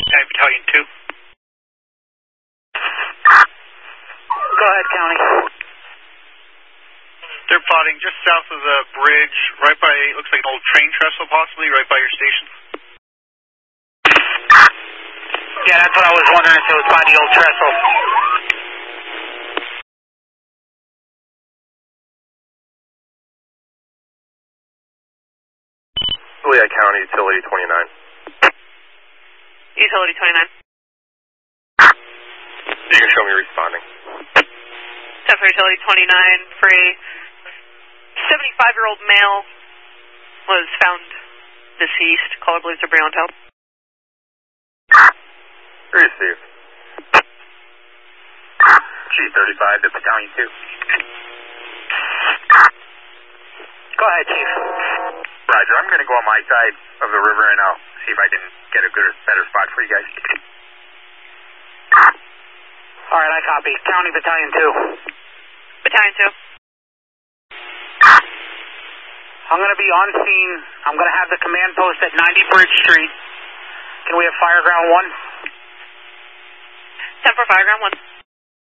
Okay, Battalion 2. Go ahead, County. They're plotting just south of the bridge, right by, looks like an old train trestle possibly, right by your station. Yeah, that's what I was wondering, so it's by the old trestle. Lehigh County, Utility 29. Utility 29. You can show me responding. 10 for Utility 29 for a 75-year-old male was found deceased. Caller believes they're beyond help. Received. G35 to Battalion 2. Go ahead, Chief. Roger, I'm going to go on my side of the river and I'll see if I can get a better spot for you guys. Alright, I copy. County Battalion 2. Battalion 2. I'm going to be on scene. I'm going to have the command post at 90 Bridge Street. Can we have Fireground 1? 10 for Fireground 1.